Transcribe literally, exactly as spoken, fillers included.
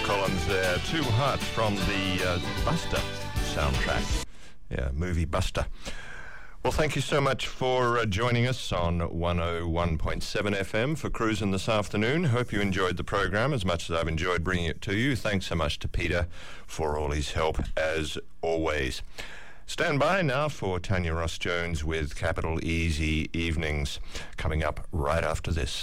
Collins there, Too Hot, from the uh, Buster soundtrack. Yeah, movie Buster. Well, thank you so much for uh, joining us on one oh one point seven F M for Cruising this afternoon. Hope you enjoyed the program as much as I've enjoyed bringing it to you. Thanks so much to Peter for all his help, as always. Stand by now for Tanya Ross-Jones with Capital Easy Evenings, coming up right after this.